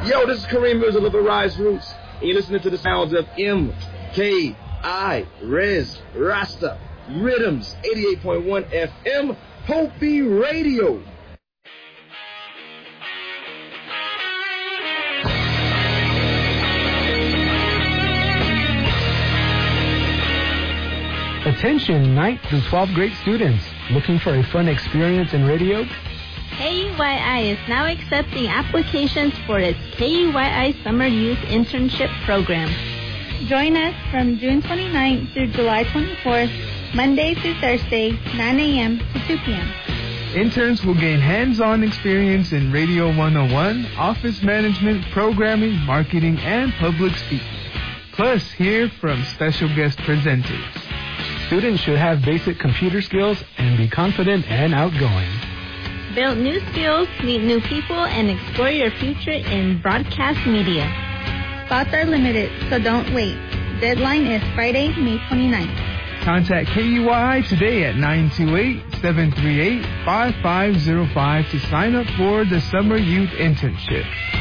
Yo, this is Kareem Mirza of the Rise Roots. And you're listening to the sounds of MKI, Rez, Rasta, Rhythms, 88.1 FM, Hopi Radio. Attention 9th through 12th grade students. Looking for a fun experience in radio? KUYI is now accepting applications for its KUYI Summer Youth Internship Program. Join us from June 29th through July 24th, Monday through Thursday, 9 a.m. to 2 p.m. Interns will gain hands-on experience in Radio 101, office management, programming, marketing, and public speaking. Plus, hear from special guest presenters. Students should have basic computer skills and be confident and outgoing. Build new skills, meet new people, and explore your future in broadcast media. Spots are limited, so don't wait. Deadline is Friday, May 29th. Contact KUYI today at 928-738-5505 to sign up for the Summer Youth Internship.